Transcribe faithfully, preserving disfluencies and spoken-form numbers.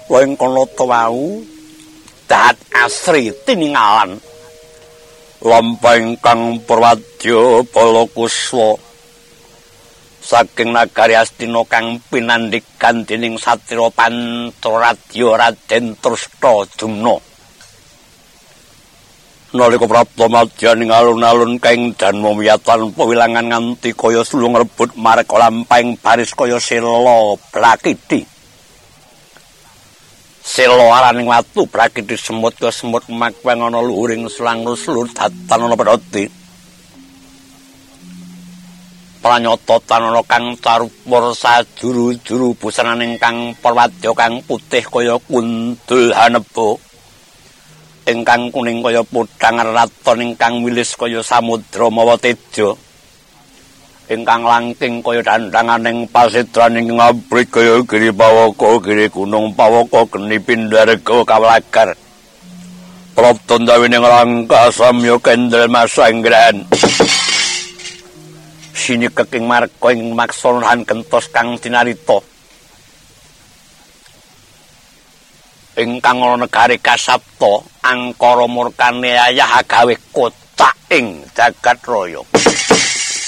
Wa ing kana wau dahat asri tiningalan lampah ingkang Prawadya Balakuswa saking nagari Astina kang pinandhikan dening Satira Pancaradya Raden Trusnadumna. Nalika prapta madya ning alun-alun kaing danma wiyatan pawilangan nganti kaya sulung rebut marga lampahing baris kaya sela Brakiti. Sela araning watu Brakiti semut kaya semut makweng ana luhuring selang seluruh datan ana pedhoti. Pranyata tanana kang carupur sajuru-juru busananing kang Prawadya kang putih kaya kundul haneba. Ingkang kuning kaya pudhang raton ingkang wilis kaya samudra mawa teja ingkang langking kaya dandanganing pasedraning ngabrit kaya giri pawaka giri gunung pawaka geni pindarga kawlagar prapta ndawining rangka samya kendel masanggrahan sinikeking marga ing maksanahan gentos kang tinarita ingkang ana negari Kasapta angkara murkane ayah gawe kotak ing jagat raya.